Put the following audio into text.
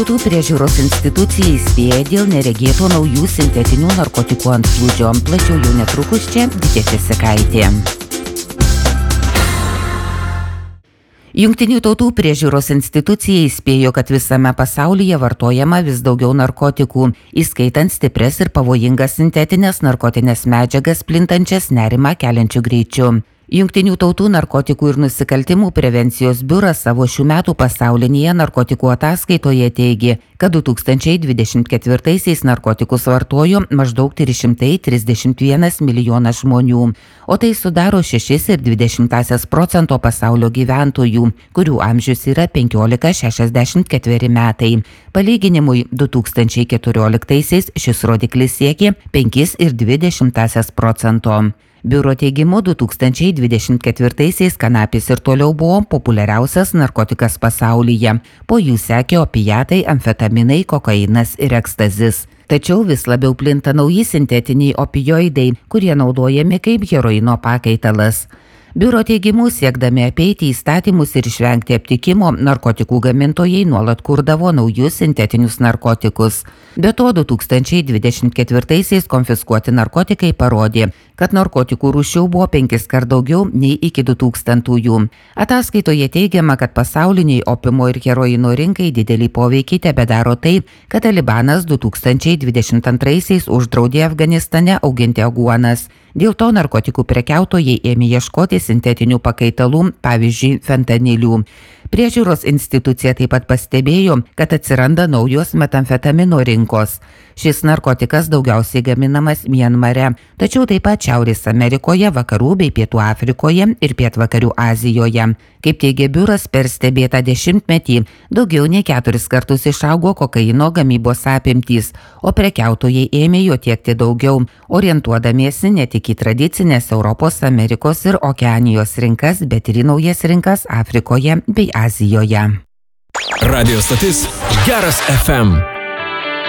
Tautų priežiūros institucija įspėja dėl neregėto naujų sintetinių narkotikų antplūdžio. Plačiau jau netrukus čia Didė Česikaitė. Jungtinių tautų priežiūros institucija įspėjo, kad visame pasaulyje vartojama vis daugiau narkotikų, įskaitant stiprias ir pavojingas sintetinės narkotinės medžiagas plintančias nerimą keliančių greičių. Jungtinių tautų narkotikų ir nusikaltimų prevencijos biuras savo šių metų pasaulinėje narkotikų ataskaitoje teigė, kad 2024 narkotikus vartojo maždaug 331 milijonas žmonių, o tai sudaro 6,2% pasaulio gyventojų, kurių amžius yra 15–64 metai. Palyginimui, 2014 šis rodiklis siekė 5,2%. Biuro teigimu 2024 kanapis ir toliau buvo populiariausias narkotikas pasaulyje. Po jų sekė opiatai, amfetaminai, kokainas ir ekstazis. Tačiau vis labiau plinta nauji sintetiniai opioidai, kurie naudojami kaip heroino pakaitalas. Biuro teigimu, siekdami apeiti įstatymus ir išvengti aptikimo, narkotikų gamintojai nuolat kurdavo naujus sintetinius narkotikus. Be to, 2024 konfiskuoti narkotikai parodė, kad narkotikų rūšių buvo 5 kart daugiau nei iki 2000-ųjų. Ataskaitoje teigiama, kad pasauliniai opimo ir heroino rinkai didelį poveikį tebedaro tai, kad Talibanas 2022 uždraudė Afganistane auginti aguonas. Dėl to narkotikų prekiautojai ėmė ieškoti sintetinių pakaitalų, pavyzdžiui, fentanilių. Priežiūros institucija taip pat pastebėjo, kad atsiranda naujos metamfetamino rinkos. Šis narkotikas daugiausiai gaminamas Mianmare, tačiau taip pat Šiaurės Amerikoje, Vakarų bei Pietų Afrikoje ir Pietvakarių Azijoje. Kaip teigia biuras, per stebėtą dešimtmetį daugiau nei 4 kartus išaugo kokaino gamybos apimtys, o prekiautojai ėmė jo tiekti daugiau, orientuodamiesi ne tik į tradicinės Europos, Amerikos ir Okeanijos rinkas, bet ir į naujas rinkas Afrikoje bei Azijoje. Radio stotis Geras FM.